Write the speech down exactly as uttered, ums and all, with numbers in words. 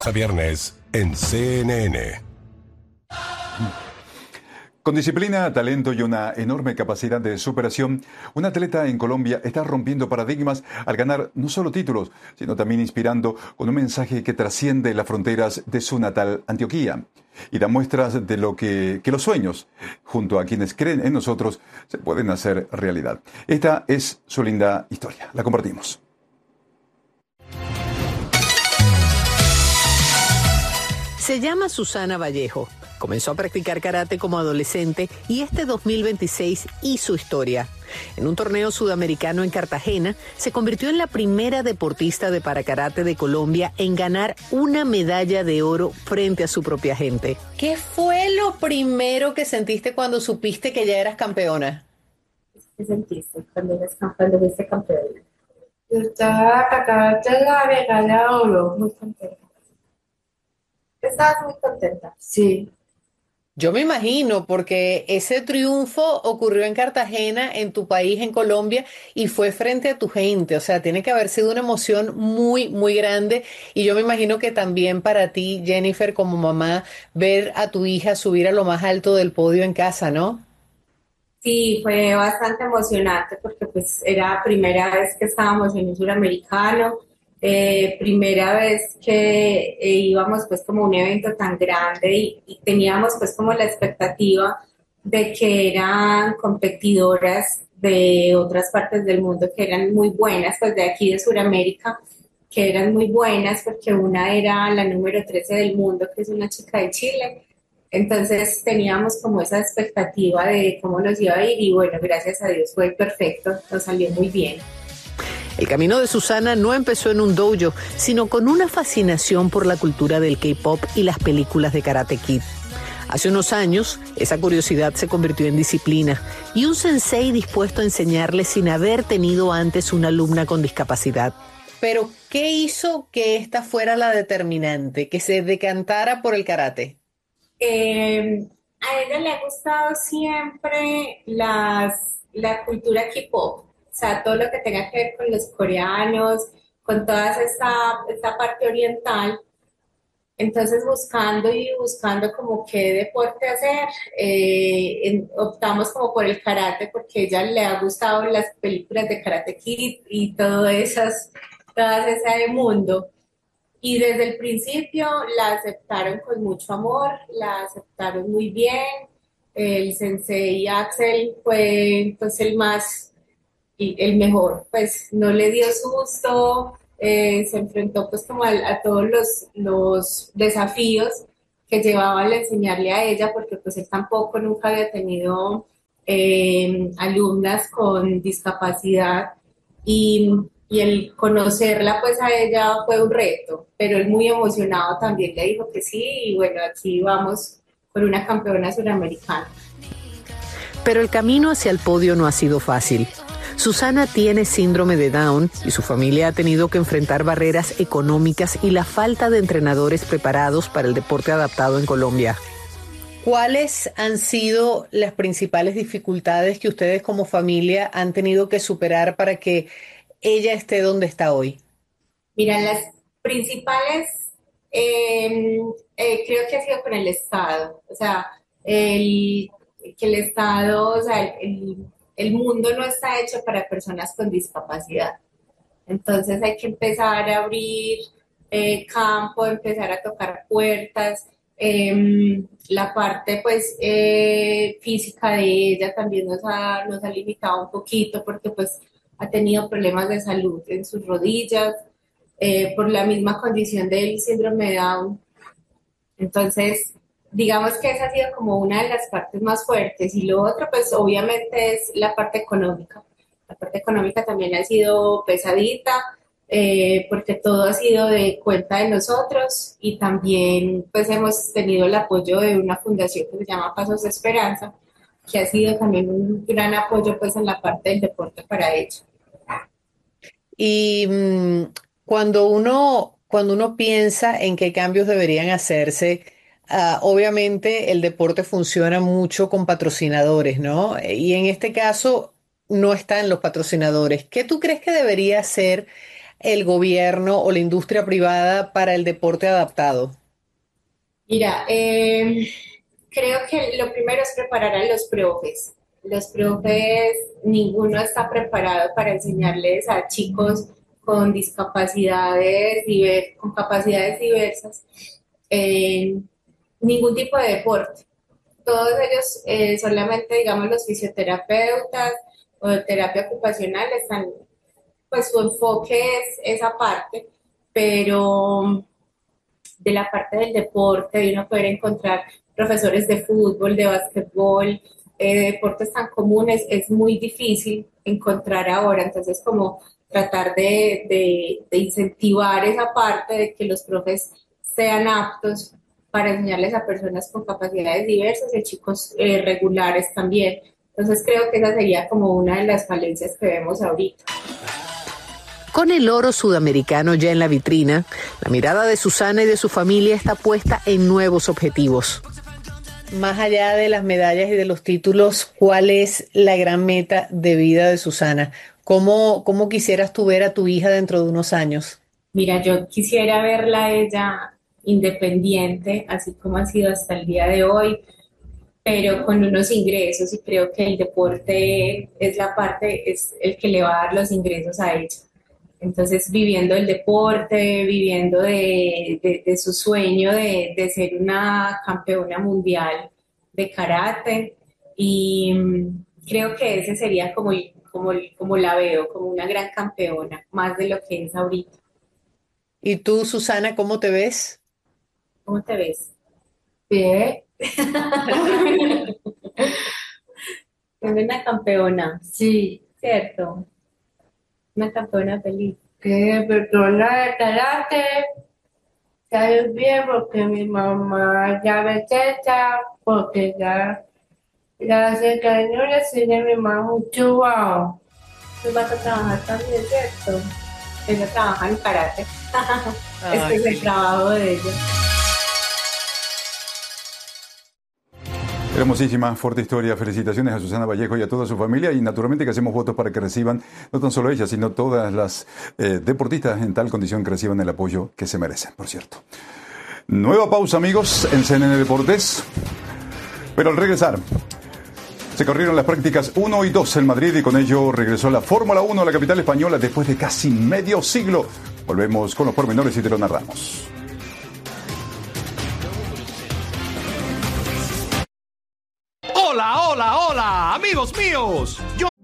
A viernes en C N N. Con disciplina, talento y una enorme capacidad de superación, un atleta en Colombia está rompiendo paradigmas al ganar no solo títulos, sino también inspirando con un mensaje que trasciende las fronteras de su natal Antioquia y da muestras de lo que, que los sueños, junto a quienes creen en nosotros, se pueden hacer realidad. Esta es su linda historia. La compartimos. Se llama Susana Vallejo. Comenzó a practicar karate como adolescente y este dos mil veintiséis hizo historia. En un torneo sudamericano en Cartagena, se convirtió en la primera deportista de parakarate de Colombia en ganar una medalla de oro frente a su propia gente. ¿Qué fue lo primero que sentiste cuando supiste que ya eras campeona? ¿Qué sentiste cuando eres cuando fuiste campeona? Yo estaba karate la medalla de oro, muy contenta. ¿Estabas muy contenta? Sí. Yo me imagino, porque ese triunfo ocurrió en Cartagena, en tu país, en Colombia, y fue frente a tu gente. O sea, tiene que haber sido una emoción muy, muy grande. Y yo me imagino que también para ti, Jennifer, como mamá, ver a tu hija subir a lo más alto del podio en casa, ¿no? Sí, fue bastante emocionante porque pues era la primera vez que estábamos en un suramericano, eh, primera vez que eh, íbamos pues como a un evento tan grande y, y teníamos pues como la expectativa de que eran competidoras de otras partes del mundo que eran muy buenas, pues de aquí de Sudamérica, que eran muy buenas porque una era la número trece del mundo, que es una chica de Chile. Entonces teníamos como esa expectativa de cómo nos iba a ir y bueno, gracias a Dios fue perfecto, nos salió muy bien. El camino de Susana no empezó en un dojo, sino con una fascinación por la cultura del K-pop y las películas de Karate Kid. Hace unos años, esa curiosidad se convirtió en disciplina y un sensei dispuesto a enseñarle sin haber tenido antes una alumna con discapacidad. Pero, ¿qué hizo que esta fuera la determinante, que se decantara por el karate? Eh, a ella le ha gustado siempre las, la cultura K-pop, o sea, todo lo que tenga que ver con los coreanos, con toda esta, esta parte oriental. Entonces, buscando y buscando como qué deporte hacer, eh, en- optamos como por el karate porque a ella le ha gustado las películas de Karate Kid y todo esas, todas ese mundo. Y desde el principio la aceptaron con mucho amor, la aceptaron muy bien. El sensei Axel fue pues el más, y el mejor, pues no le dio susto, eh, se enfrentó pues como a, a todos los, los desafíos que llevaba al enseñarle a ella, porque pues él tampoco nunca había tenido eh, alumnas con discapacidad y, y el conocerla pues a ella fue un reto, pero él muy emocionado también le dijo que sí y bueno, aquí vamos con una campeona suramericana. Pero el camino hacia el podio no ha sido fácil. Susana tiene síndrome de Down y su familia ha tenido que enfrentar barreras económicas y la falta de entrenadores preparados para el deporte adaptado en Colombia. ¿Cuáles han sido las principales dificultades que ustedes como familia han tenido que superar para que ella esté donde está hoy? Mira, las principales eh, eh, creo que ha sido con el Estado, o sea, el, que el Estado, o sea, el, el mundo no está hecho para personas con discapacidad. Entonces hay que empezar a abrir eh, campo, empezar a tocar puertas. Eh, la parte pues eh, física de ella también nos ha, nos ha limitado un poquito porque pues ha tenido problemas de salud en sus rodillas eh, por la misma condición del síndrome de Down. Entonces, digamos que esa ha sido como una de las partes más fuertes. Y lo otro, pues obviamente es la parte económica. La parte económica también ha sido pesadita, eh, porque todo ha sido de cuenta de nosotros y también pues hemos tenido el apoyo de una fundación que se llama Pasos de Esperanza, que ha sido también un gran apoyo pues en la parte del deporte para ella. Y mmm, cuando uno, cuando uno piensa en qué cambios deberían hacerse, ah, obviamente el deporte funciona mucho con patrocinadores, ¿no? Y en este caso no están los patrocinadores. ¿Qué tú crees que debería hacer el gobierno o la industria privada para el deporte adaptado? Mira, eh, creo que lo primero es preparar a los profes. Los profes, ninguno está preparado para enseñarles a chicos con discapacidades, diver- con capacidades diversas, eh, ningún tipo de deporte. Todos ellos, eh, solamente, digamos, los fisioterapeutas o de terapia ocupacional, están, pues su enfoque es esa parte, pero de la parte del deporte, de uno poder encontrar profesores de fútbol, de básquetbol, eh, de deportes tan comunes, es muy difícil encontrar ahora. Entonces, como tratar de, de, de incentivar esa parte de que los profes sean aptos para enseñarles a personas con capacidades diversas y a chicos eh, regulares también. Entonces, creo que esa sería como una de las falencias que vemos ahorita. Con el oro sudamericano ya en la vitrina, la mirada de Susana y de su familia está puesta en nuevos objetivos. Más allá de las medallas y de los títulos, ¿cuál es la gran meta de vida de Susana? ¿Cómo, cómo quisieras tú ver a tu hija dentro de unos años? Mira, yo quisiera verla a ella independiente, así como ha sido hasta el día de hoy, pero con unos ingresos, y creo que el deporte es la parte, es el que le va a dar los ingresos a ella. Entonces, viviendo el deporte, viviendo de, de, de su sueño de, de ser una campeona mundial de karate, y mm, creo que ese sería como, el- como, el- como la veo, como una gran campeona, más de lo que es ahorita. ¿Y tú, Susana, cómo te ves? ¿Cómo te ves? Bien. Es una campeona, Sí, ¿cierto? Una campeona feliz. que persona de karate, sabes bien porque mi mamá ya me teta, porque ya, ya hace cariño le enseña a mi mamá mucho wow. Tú vas a trabajar también, ¿cierto? Ella trabaja en karate. Este Ay, es el trabajo de ella. Hermosísima, fuerte historia. Felicitaciones a Susana Vallejo y a toda su familia. Y naturalmente que hacemos votos para que reciban, no tan solo ella, sino todas las eh, deportistas en tal condición que reciban el apoyo que se merecen, por cierto. Nueva pausa, amigos, en C N N Deportes. Pero al regresar, se corrieron las prácticas uno y dos en Madrid y con ello regresó la Fórmula uno a la capital española después de casi medio siglo. Volvemos con los pormenores y te lo narramos. Hola, hola, hola, amigos míos. Yo